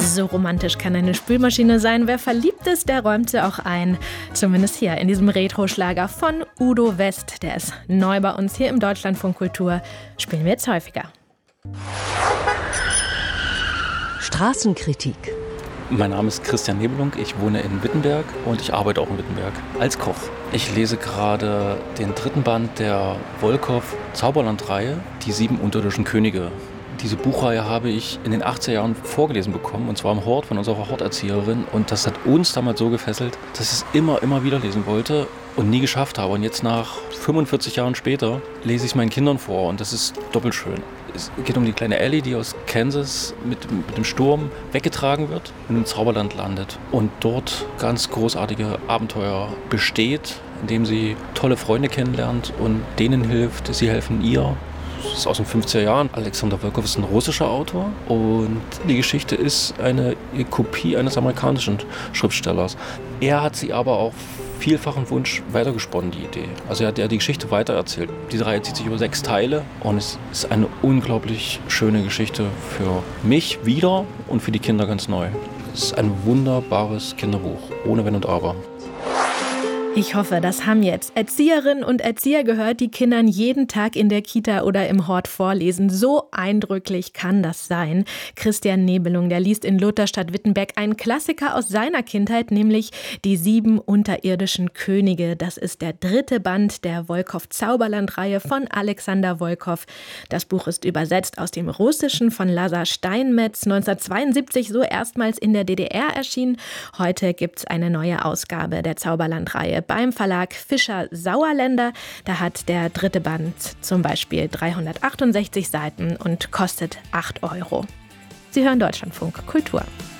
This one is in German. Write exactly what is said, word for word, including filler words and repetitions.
So romantisch kann eine Spülmaschine sein. Wer verliebt ist, der räumt sie auch ein. Zumindest hier in diesem Retro-Schlager von Udo West. Der ist neu bei uns hier im Deutschlandfunk Kultur. Spielen wir jetzt häufiger. Straßenkritik. Mein Name ist Christian Nebelung, ich wohne in Wittenberg und ich arbeite auch in Wittenberg als Koch. Ich lese gerade den dritten Band der Wolkow-Zauberland-Reihe, Die sieben unterirdischen Könige. Diese Buchreihe habe ich in den achtziger Jahren vorgelesen bekommen, und zwar im Hort von unserer Horterzieherin. Und das hat uns damals so gefesselt, dass ich es immer, immer wieder lesen wollte und nie geschafft habe. Und jetzt nach fünfundvierzig Jahren später lese ich es meinen Kindern vor und das ist doppelt schön. Es geht um die kleine Ellie, die aus Kansas mit, mit dem Sturm weggetragen wird und im Zauberland landet und dort ganz großartige Abenteuer besteht, indem sie tolle Freunde kennenlernt und denen hilft, sie helfen ihr. Das ist aus den fünfziger Jahren. Alexander Wolkow ist ein russischer Autor und die Geschichte ist eine Kopie eines amerikanischen Schriftstellers. Er hat sie aber auf vielfachen Wunsch weitergesponnen, die Idee. Also er hat ja die Geschichte weitererzählt. Diese Reihe zieht sich über sechs Teile und es ist eine unglaublich schöne Geschichte für mich wieder und für die Kinder ganz neu. Es ist ein wunderbares Kinderbuch, ohne Wenn und Aber. Ich hoffe, das haben jetzt Erzieherinnen und Erzieher gehört, die Kindern jeden Tag in der Kita oder im Hort vorlesen. So eindrücklich kann das sein. Christian Nebelung, der liest in Lutherstadt-Wittenberg einen Klassiker aus seiner Kindheit, nämlich Die sieben unterirdischen Könige. Das ist der dritte Band der Wolkow-Zauberland-Reihe von Alexander Wolkow. Das Buch ist übersetzt aus dem Russischen von Lazar Steinmetz, neunzehnhundertzweiundsiebzig so erstmals in der D D R erschienen. Heute gibt es eine neue Ausgabe der Zauberland-Reihe beim Verlag Fischer Sauerländer. Da hat der dritte Band zum Beispiel dreihundertachtundsechzig Seiten und kostet acht Euro. Sie hören Deutschlandfunk Kultur.